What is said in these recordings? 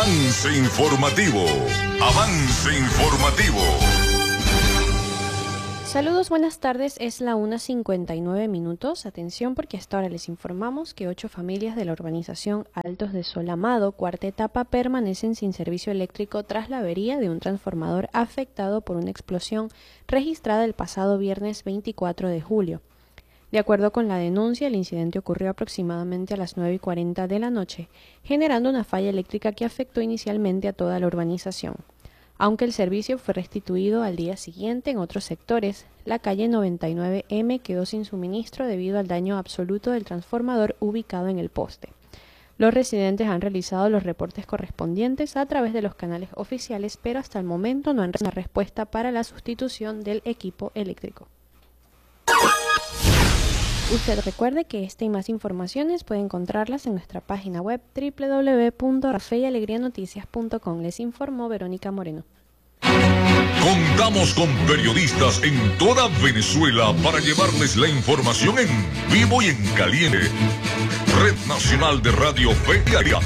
Avance informativo. Avance informativo. Saludos, buenas tardes. Es la 1:59. Atención, porque hasta ahora les informamos que 8 familias de la urbanización Altos de Sol Amado, cuarta etapa, permanecen sin servicio eléctrico tras la avería de un transformador afectado por una explosión registrada el pasado viernes 24 de julio. De acuerdo con la denuncia, el incidente ocurrió aproximadamente a las 9:40 de la noche, generando una falla eléctrica que afectó inicialmente a toda la urbanización. Aunque el servicio fue restituido al día siguiente en otros sectores, la calle 99M quedó sin suministro debido al daño absoluto del transformador ubicado en el poste. Los residentes han realizado los reportes correspondientes a través de los canales oficiales, pero hasta el momento no han recibido una respuesta para la sustitución del equipo eléctrico. Usted recuerde que esta y más informaciones puede encontrarlas en nuestra página web www.rafeyalegrianoticias.com. Les informó Verónica Moreno. Contamos con periodistas en toda Venezuela para llevarles la información en vivo y en caliente. Red Nacional de Radio Fe y Alegría.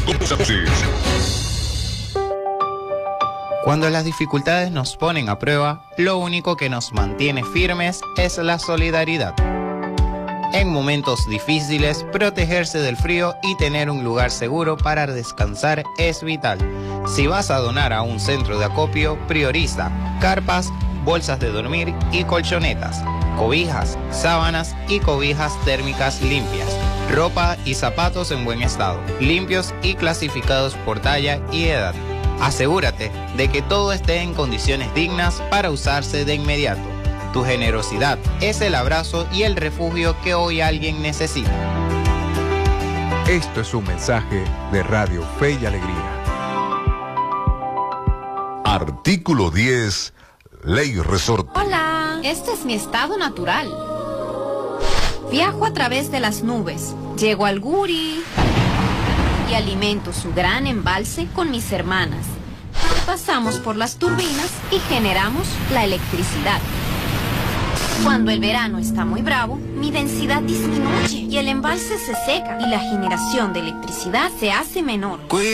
Cuando las dificultades nos ponen a prueba, lo único que nos mantiene firmes es la solidaridad. En momentos difíciles, protegerse del frío y tener un lugar seguro para descansar es vital. Si vas a donar a un centro de acopio, prioriza carpas, bolsas de dormir y colchonetas, cobijas, sábanas y cobijas térmicas limpias, ropa y zapatos en buen estado, limpios y clasificados por talla y edad. Asegúrate de que todo esté en condiciones dignas para usarse de inmediato. Tu generosidad es el abrazo y el refugio que hoy alguien necesita. Esto es un mensaje de Radio Fe y Alegría. Artículo 10, Ley Resort. Hola, este es mi estado natural. Viajo a través de las nubes, llego al Guri y alimento su gran embalse con mis hermanas. Pasamos por las turbinas y generamos la electricidad. Cuando el verano está muy bravo, mi densidad disminuye y el embalse se seca y la generación de electricidad se hace menor.